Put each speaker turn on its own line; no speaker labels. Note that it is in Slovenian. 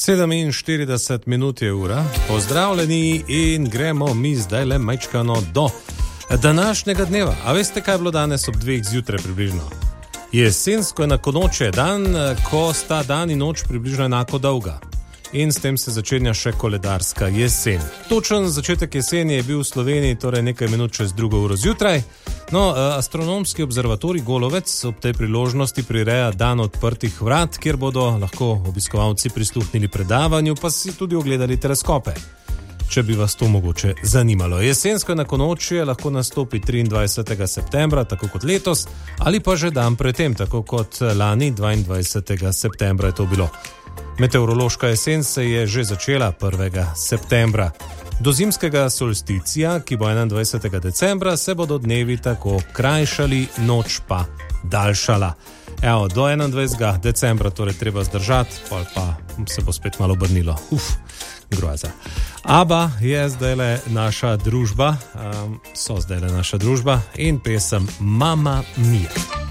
47 minut je ura, pozdravljeni in gremo mi zdaj le majčkano do današnjega dneva. A veste, kaj je bilo danes ob 2 zjutraj približno? Jesensko enakonočje je dan, ko sta dan in noč približno enako dolga. In s tem se začenja še koledarska jesen. Točen začetek jeseni je bil v Sloveniji, torej nekaj minut čez 2 uro zjutraj. No, astronomski observatorij Golovec ob tej priložnosti prireja dan odprtih vrat, kjer bodo lahko obiskovalci prisluhnili predavanju, pa si tudi ogledali teleskope, če bi vas to mogoče zanimalo. Jesensko enakonočje lahko nastopi 23. septembra, tako kot letos, ali pa že dan predtem, tako kot lani 22. septembra je to bilo. Meteorološka jesen se je že začela 1. septembra. Do zimskega solsticija, ki bo 21. decembra, se bodo dnevi tako krajšali, noč pa daljšala. Evo, do 21. decembra torej treba zdržati, pa se bo spet malo obrnilo. Groza. ABBA je zdajle naša družba, so zdajle naša družba in pesem Mamma Mia.